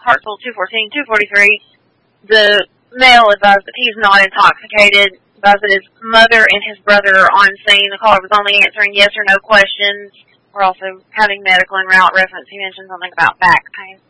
Hartsville 214, 243. The male advised that he's not intoxicated, advised that his mother and his brother are on scene. The caller was only answering yes or no questions. We're also having medical en route reference. He mentioned something about back pain.